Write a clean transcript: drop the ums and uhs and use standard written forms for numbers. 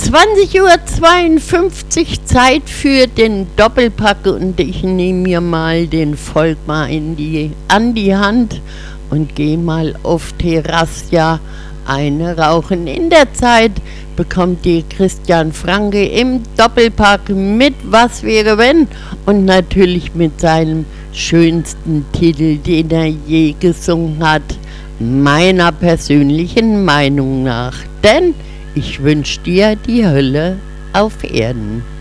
20:52 Uhr, Zeit für den Doppelpack und ich nehme mir mal den Volkmar an die Hand und gehe mal auf Terrassia eine rauchen. In der Zeit bekommt ihr Christian Franke im Doppelpack mit Was wäre wenn und natürlich mit seinem schönsten Titel, den er je gesungen hat, meiner persönlichen Meinung nach. Denn ich wünsch dir die Hölle auf Erden.